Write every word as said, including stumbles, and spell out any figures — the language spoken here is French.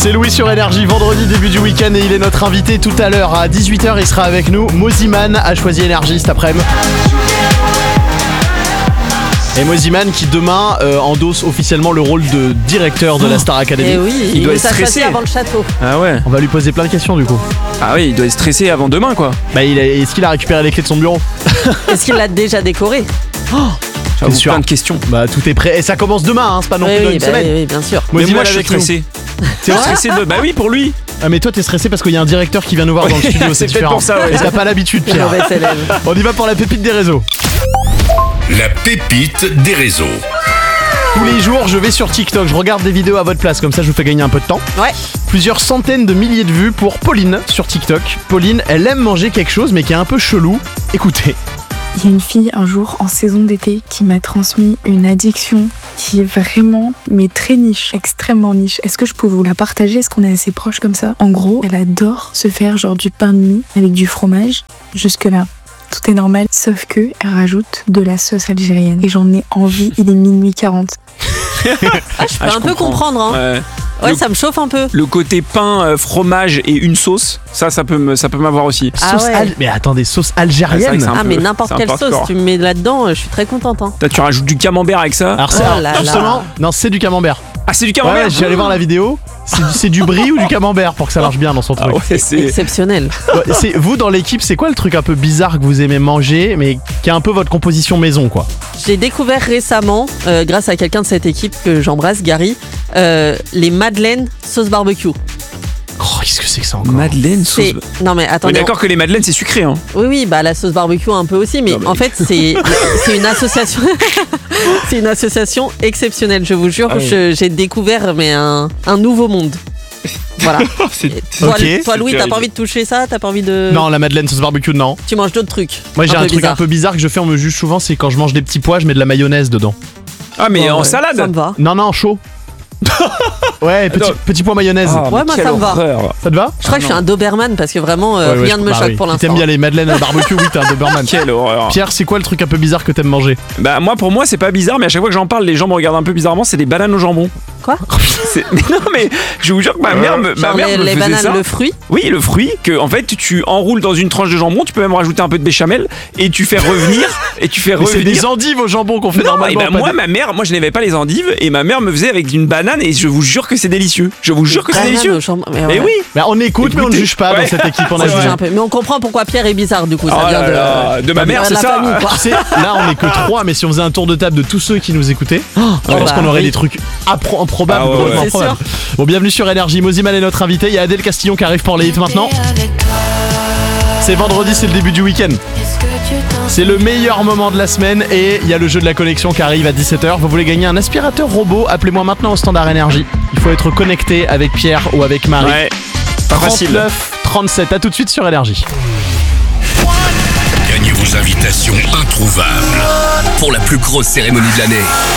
C'est Louis sur Énergie, vendredi début du week-end et il est notre invité tout à l'heure à dix-huit heures, il sera avec nous. Moziman a choisi Énergie cet après-midi. Et Moziman qui demain euh, endosse officiellement le rôle de directeur de la Star Academy. Et oui, il, il doit être stressé avant le château. Ah ouais. On va lui poser plein de questions du coup. Ah oui, il doit être stressé avant demain quoi. Bah il a, est-ce qu'il a récupéré les clés de son bureau? Est-ce qu'il l'a déjà décoré? Oh, J'avoue, plein de questions. Bah tout est prêt et ça commence demain, hein, c'est pas non oui, plus dans oui, une bah semaine. Oui, oui, bien sûr. Mais moi je suis stressé. T'es stressé de... Bah oui, pour lui. Ah mais toi t'es stressé parce qu'il y a un directeur qui vient nous voir dans le studio, c'est, c'est différent. pour ça, ouais. Et t'as pas l'habitude, Pierre. On y va pour la pépite des réseaux. La pépite des réseaux. Tous les jours, je vais sur TikTok, je regarde des vidéos à votre place, comme ça je vous fais gagner un peu de temps. Ouais. Plusieurs centaines de milliers de vues pour Pauline sur TikTok. Pauline, elle aime manger quelque chose mais qui est un peu chelou. Écoutez. Il y a une fille un jour en saison d'été qui m'a transmis une addiction qui est vraiment, mais très niche, extrêmement niche. Est-ce que je peux vous la partager? Est-ce qu'on est assez proches comme ça? En gros, elle adore se faire genre du pain de mie avec du fromage. Jusque là, tout est normal, sauf que elle rajoute de la sauce algérienne. Et j'en ai envie, il est minuit quarante. Ah, je peux ah, un je peu comprends. comprendre, hein. Ouais. Ouais, le, ça me chauffe un peu. Le côté pain, euh, fromage et une sauce, ça, ça peut, me, ça peut m'avoir aussi. Ah sauce ouais. al... Mais attendez, sauce algérienne. Ah, ah peu, mais n'importe quelle sauce, hardcore. tu me mets là-dedans, je suis très contente. Hein. Là, tu rajoutes du camembert avec ça. Alors c'est Oh alors, là justement, là. non c'est du camembert. Ah, c'est du camembert. Ouais, ouais, j'allais voir la vidéo. C'est du, c'est du brie ou du camembert pour que ça marche bien dans son truc. Ah ouais, c'est... Exceptionnel. Ouais, c'est, vous dans l'équipe, c'est quoi le truc un peu bizarre que vous aimez manger, mais qui est un peu votre composition maison quoi? J'ai découvert récemment, euh, grâce à quelqu'un de cette équipe que j'embrasse, Gary, euh, les madeleines sauce barbecue. Oh, qu'est-ce que c'est que ça encore? Madeleine sauce. C'est... Non mais On attendez. est d'accord que les madeleines c'est sucré hein. Oui oui, bah la sauce barbecue un peu aussi, mais, Non, mais... en fait c'est c'est une association, c'est une association exceptionnelle. Je vous jure, Ah oui. je, j'ai découvert mais un un nouveau monde. Voilà. c'est... Toi, Ok. toi Louis, C'est t'as terrible. pas envie de toucher ça? T'as pas envie de... Non, la madeleine sauce barbecue, non. Tu manges d'autres trucs. Moi j'ai un, peu truc bizarre. un peu bizarre que je fais, on me juge souvent, c'est quand je mange des petits pois, je mets de la mayonnaise dedans. Ah mais Ouais, en ouais, salade. Ça me va. Non, non, chaud. Ouais, petit, Attends. petit pois mayonnaise. Ah, Ouais, mais moi, quelle ça me va. horreur. Ça te va? Je crois Ah, que je suis non. un Doberman parce que vraiment euh, Ouais, ouais, rien je- ne me bah choque oui. pour Si l'instant. t'aimes bien les madeleines à barbecue, oui, t'es un Doberman. Quelle horreur. Pierre, c'est quoi le truc un peu bizarre que t'aimes manger? Bah moi pour moi c'est pas bizarre mais à chaque fois que j'en parle les gens me regardent un peu bizarrement, c'est des bananes au jambon. Quoi? C'est... Mais non mais je vous jure que ma mère me, ma Genre mère les, me les faisait bananes, ça. le fruit. Oui le fruit que en fait tu enroules dans une tranche de jambon, tu peux même rajouter un peu de béchamel et tu fais revenir et tu fais Mais c'est revenir. des endives au jambon qu'on fait Non, et normalement. bah pas moi des- ma mère, moi je n'avais pas les endives et ma mère me faisait avec une banane et je vous jure que c'est délicieux. Je vous jure que c'est Bananes délicieux. au jambon. Mais Mais ouais. oui. Bah, on écoute, mais on ne Écoutez. juge pas dans Ouais. cette équipe. On Ça a juge jugé. un peu. Mais on comprend pourquoi Pierre est bizarre du coup. Ça Oh vient là de, là, de ma mère, de c'est la ça. famille, quoi. Tu sais, là on est que trois, mais si on faisait un tour de table de tous ceux qui nous écoutaient, je pense bah, qu'on aurait oui. des trucs appro- improbables. Ah ouais, complètement ouais. C'est improbables. Bon, bienvenue sur Énergie. Moziman est notre invité. Il y a Adèle Castillon qui arrive pour les hits maintenant. C'est vendredi, c'est le début du week-end. C'est le meilleur moment de la semaine et il y a le jeu de la connexion qui arrive à dix-sept heures. Vous voulez gagner un aspirateur robot? Appelez-moi maintenant au standard Énergie. Il faut être connecté avec Pierre ou avec Marie. Ouais. Pas facile. trente-neuf trente-sept. À tout de suite sur Énergie. Gagnez vos invitations introuvables pour la plus grosse cérémonie de l'année.